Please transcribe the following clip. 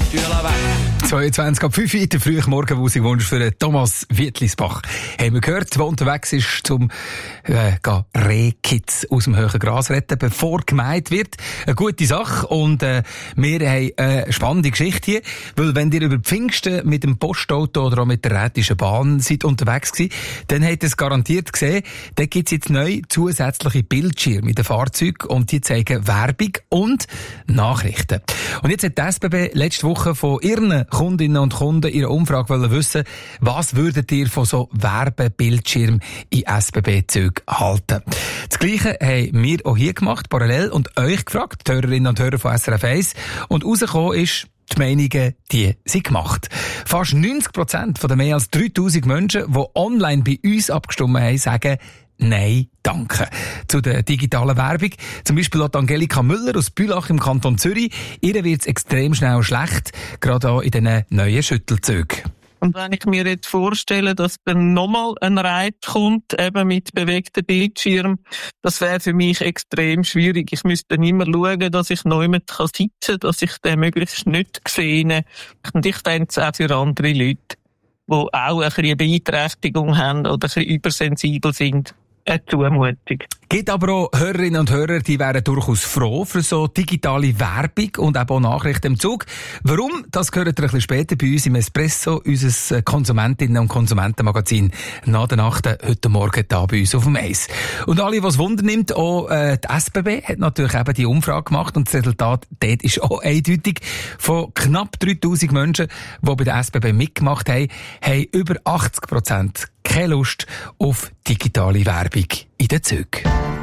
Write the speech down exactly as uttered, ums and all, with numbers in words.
Stühle weg. zweiundzwanzig ab fünf Uhr, der frühe Morgenmusikwunsch für Thomas Wittlisbach. Haben wir gehört, der unterwegs ist, zum äh, Rehkitz aus dem hohen Gras retten, bevor gemeint wird. Eine gute Sache. Und äh, wir haben eine spannende Geschichte hier, weil wenn ihr über Pfingsten mit dem Postauto oder auch mit der Rätischen Bahn seid unterwegs gewesen, dann habt ihr es garantiert gesehen, da gibt es jetzt neu zusätzliche Bildschirme in den Fahrzeugen und die zeigen Werbung und Nachrichten. Und jetzt hat die S B B letzte Woche von ihren Kundinnen und Kunden ihre Umfrage wollen wissen, was würdet ihr von so Werbebildschirmen in S B B-Zügen halten? Das Gleiche haben wir auch hier gemacht, parallel, und euch gefragt, die Hörerinnen und Hörer von S R F eins. Und rausgekommen ist, die Meinungen, die sind gemacht. Fast neunzig Prozent von den mehr als dreitausend Menschen, die online bei uns abgestimmt haben, sagen, nein, danke. Zu der digitalen Werbung. Zum Beispiel hat Angelika Müller aus Bülach im Kanton Zürich. Ihr wird es extrem schnell schlecht, gerade auch in diesen neuen Schüttelzügen. Und wenn ich mir jetzt vorstelle, dass dann nochmal ein Reiz kommt, eben mit bewegten Bildschirm, das wäre für mich extrem schwierig. Ich müsste dann immer schauen, dass ich neu mit sitzen kann, dass ich den möglichst nicht sehe. Und ich denke es auch für andere Leute, die auch ein bisschen eine Beeinträchtigung haben oder ein bisschen übersensibel sind. Eine Zumutung. Gibt aber auch Hörerinnen und Hörer, die wären durchaus froh für so digitale Werbung und auch Nachrichten im Zug. Warum? Das gehört ihr ein bisschen später bei uns im Espresso, unser Konsumentinnen- und Konsumentenmagazin nach der Nacht, heute Morgen da bei uns auf dem Eis. Und alle, was Wunder nimmt, auch äh, die S B B hat natürlich eben die Umfrage gemacht und das Resultat dort ist auch eindeutig. Von knapp dreitausend Menschen, die bei der S B B mitgemacht haben, haben über achtzig Prozent keine Lust auf digitale Werbung in den Zügen.